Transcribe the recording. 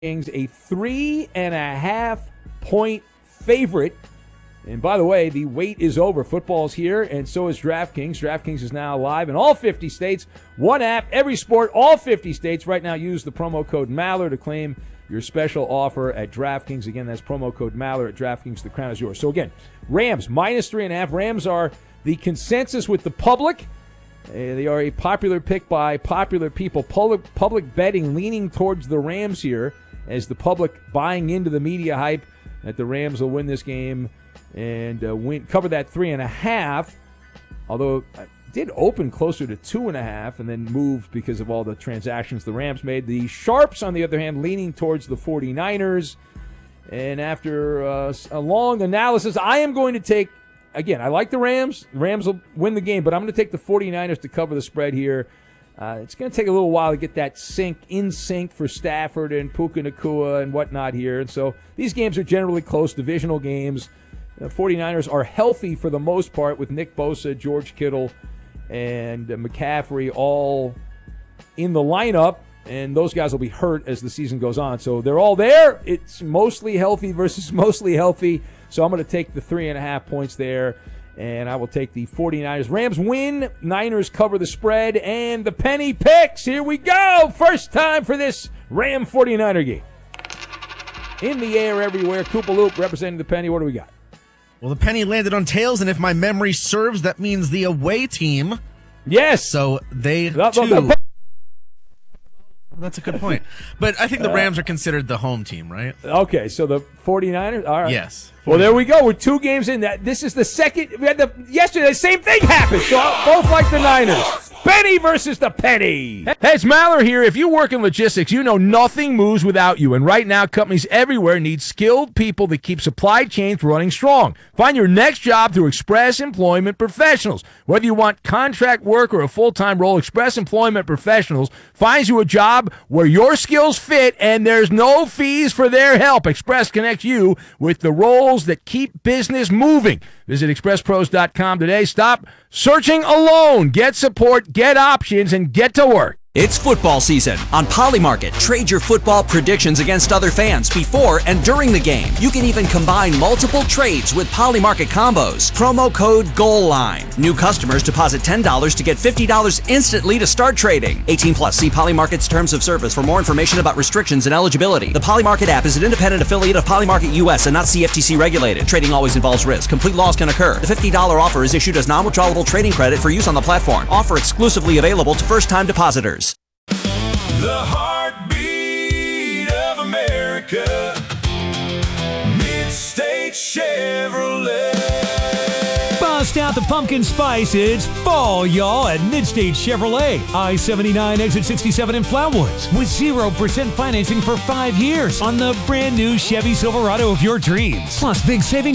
Kings a 3.5-point favorite. And by the way, the wait is over. Football's here, and so is DraftKings. DraftKings is now live in all 50 states. One app, every sport, all 50 states. Right now, use the promo code Maller to claim your special offer at DraftKings. Again, that's promo code Maller at DraftKings. The crown is yours. So again, Rams minus 3.5. Rams are the consensus with the public. They are a popular pick by popular people. Public betting leaning towards the Rams here, as the public buying into the media hype that the Rams will win this game and cover that 3.5. Although it did open closer to 2.5 and then moved because of all the transactions the Rams made. The Sharps, on the other hand, leaning towards the 49ers. And after a long analysis, I am going to take, again, I like the Rams. The Rams will win the game, but I'm going to take the 49ers to cover the spread here. It's going to take a little while to get that in sync for Stafford and Puka Nacua and whatnot here. And so these games are generally close, divisional games. The 49ers are healthy for the most part with Nick Bosa, George Kittle, and McCaffrey all in the lineup. And those guys will be hurt as the season goes on. So they're all there. It's mostly healthy versus mostly healthy. So I'm going to take the 3.5 points there. And I will take the 49ers. Rams win. Niners cover the spread. And the penny picks. Here we go. First time for this Ram 49er game. In the air everywhere. Koopa Loop representing the penny. What do we got? Well, the penny landed on tails, and if my memory serves, that means the away team. Yes. So they, too. That's a good point. But I think the Rams are considered the home team, right? Okay, so the 49ers? All right. Yes. Well, there we go. We're 2 games in. This is the second. We had yesterday, the same thing happened. So both like the Niners. Penny versus the penny. Hey, it's Maller here. If you work in logistics, you know nothing moves without you. And right now, companies everywhere need skilled people that keep supply chains running strong. Find your next job through Express Employment Professionals. Whether you want contract work or a full-time role, Express Employment Professionals finds you a job where your skills fit and there's no fees for their help. Express connects you with the roles that keep business moving. Visit expresspros.com today. Stop searching alone. Get support, get options, and get to work. It's football season. On Polymarket, trade your football predictions against other fans before and during the game. You can even combine multiple trades with Polymarket combos. Promo code GOALLINE. New customers deposit $10 to get $50 instantly to start trading. 18 plus. See Polymarket's terms of service for more information about restrictions and eligibility. The Polymarket app is an independent affiliate of Polymarket US and not CFTC regulated. Trading always involves risk. Complete loss can occur. The $50 offer is issued as non-withdrawable trading credit for use on the platform. Offer exclusively available to first-time depositors. The heartbeat of America, Mid-State Chevrolet. Bust out the pumpkin spice. It's fall, y'all, at Mid-State Chevrolet. I-79 exit 67 in Flatwoods with 0% financing for 5 years on the brand new Chevy Silverado of your dreams. Plus big savings